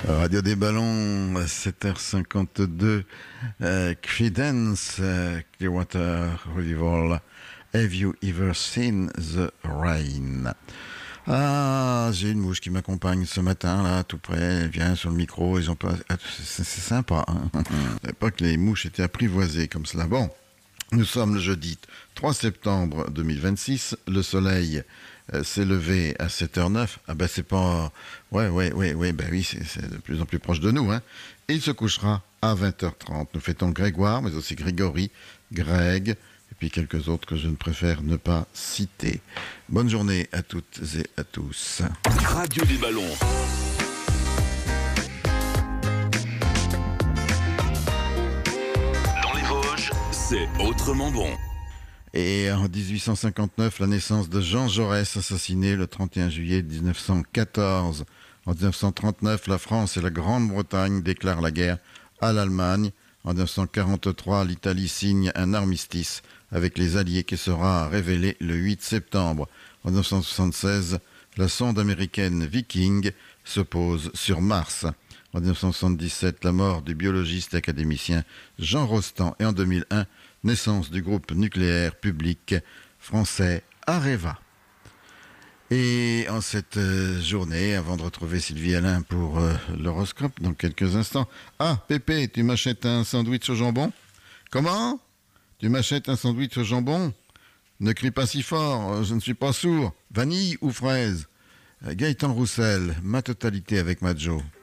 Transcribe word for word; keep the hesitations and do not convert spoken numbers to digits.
Radio des Ballons, sept heures cinquante-deux, euh, Creedence, euh, Clearwater Revival, Have You Ever Seen the Rain? Ah, j'ai une mouche qui m'accompagne ce matin, là, tout près, elle vient sur le micro, ils ont pas... C'est, c'est sympa, hein. Je savais pas que les mouches étaient apprivoisées comme cela. Bon, nous sommes le jeudi trois septembre deux mille vingt-six, le soleil euh, s'est levé à sept heures neuf. Ah ben c'est pas... Ouais, ouais, ouais, ouais, ben oui, c'est, c'est de plus en plus proche de nous, hein. Et il se couchera à vingt heures trente. Nous fêtons Grégoire, mais aussi Grégory, Greg, et puis quelques autres que je ne préfère ne pas citer. Bonne journée à toutes et à tous. Radio des Ballons. Dans les Vosges, c'est autrement bon. Et en dix-huit cent cinquante-neuf, la naissance de Jean Jaurès, assassiné le trente et un juillet dix-neuf cent quatorze. En dix-neuf cent trente-neuf, la France et la Grande-Bretagne déclarent la guerre à l'Allemagne. En dix-neuf cent quarante-trois, l'Italie signe un armistice avec les Alliés qui sera révélé le huit septembre. En dix-neuf cent soixante-seize, la sonde américaine Viking se pose sur Mars. En dix-neuf cent soixante-dix-sept, la mort du biologiste et académicien Jean Rostand. Et en deux mille un, naissance du groupe nucléaire public français Areva. Et en cette euh, journée, avant de retrouver Sylvie Alain pour euh, l'horoscope dans quelques instants. Ah, Pépé, tu m'achètes un sandwich au jambon? Comment? Tu m'achètes un sandwich au jambon? Ne crie pas si fort, je ne suis pas sourd. Vanille ou fraise? Gaëtan Roussel, ma totalité avec Majo.